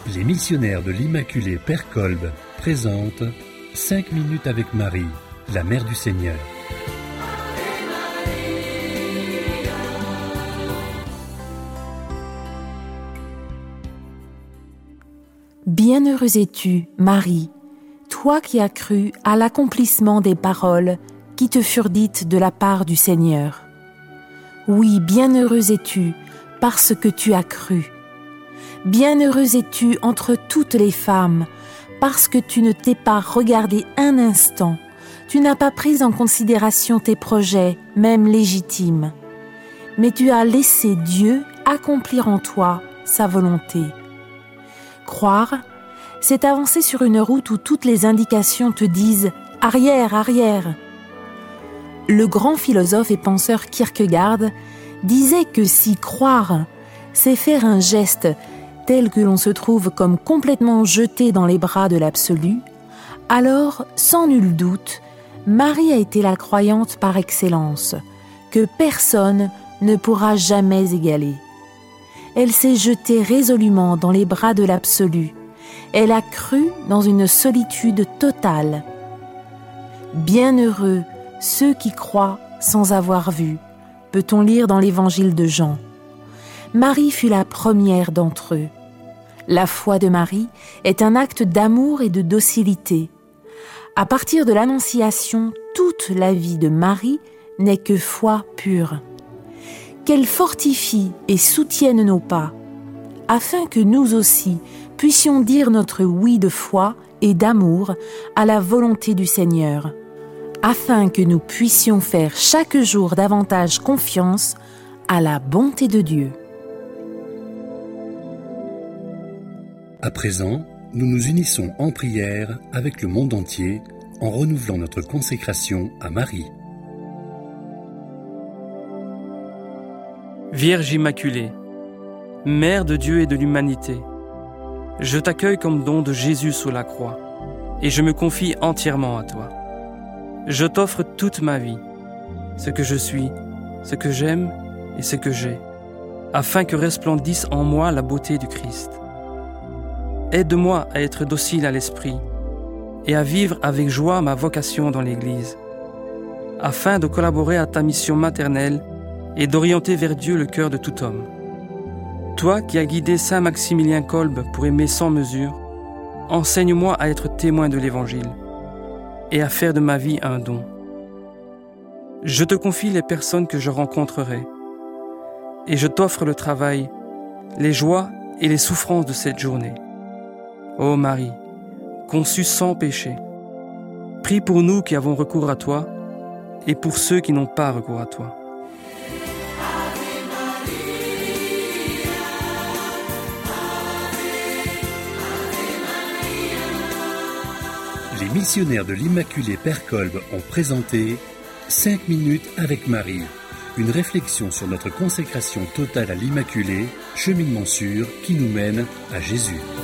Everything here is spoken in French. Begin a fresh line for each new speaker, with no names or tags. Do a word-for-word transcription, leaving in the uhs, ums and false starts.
Les missionnaires de l'Immaculée Père Kolb présentent cinq minutes avec Marie, la Mère du Seigneur.
Bienheureuse es-tu, Marie, toi qui as cru à l'accomplissement des paroles qui te furent dites de la part du Seigneur. Oui, bienheureuse es-tu, parce que tu as cru. Bienheureuse es-tu entre toutes les femmes, parce que tu ne t'es pas regardée un instant, tu n'as pas pris en considération tes projets, même légitimes, mais tu as laissé Dieu accomplir en toi sa volonté. Croire, c'est avancer sur une route où toutes les indications te disent « arrière, arrière ». Le grand philosophe et penseur Kierkegaard disait que si croire, c'est faire un geste tel que l'on se trouve comme complètement jeté dans les bras de l'absolu, alors, sans nul doute, Marie a été la croyante par excellence, que personne ne pourra jamais égaler. Elle s'est jetée résolument dans les bras de l'absolu. Elle a cru dans une solitude totale. Bienheureux ceux qui croient sans avoir vu, peut-on lire dans l'évangile de Jean. Marie fut la première d'entre eux. La foi de Marie est un acte d'amour et de docilité. À partir de l'Annonciation, toute la vie de Marie n'est que foi pure. Qu'elle fortifie et soutienne nos pas, afin que nous aussi puissions dire notre oui de foi et d'amour à la volonté du Seigneur, afin que nous puissions faire chaque jour davantage confiance à la bonté de Dieu.
À présent, nous nous unissons en prière avec le monde entier en renouvelant notre consécration à Marie.
Vierge Immaculée, Mère de Dieu et de l'humanité, je t'accueille comme don de Jésus sous la croix et je me confie entièrement à toi. Je t'offre toute ma vie, ce que je suis, ce que j'aime et ce que j'ai, afin que resplendisse en moi la beauté du Christ. Aide-moi à être docile à l'esprit et à vivre avec joie ma vocation dans l'Église, afin de collaborer à ta mission maternelle et d'orienter vers Dieu le cœur de tout homme. Toi qui as guidé Saint Maximilien Kolb pour aimer sans mesure, enseigne-moi à être témoin de l'Évangile et à faire de ma vie un don. Je te confie les personnes que je rencontrerai et je t'offre le travail, les joies et les souffrances de cette journée. Ô Marie, conçue sans péché, prie pour nous qui avons recours à toi et pour ceux qui n'ont pas recours à toi.
Les missionnaires de l'Immaculée Père Kolb ont présenté cinq minutes avec Marie, une réflexion sur notre consécration totale à l'Immaculée, cheminement sûr qui nous mène à Jésus.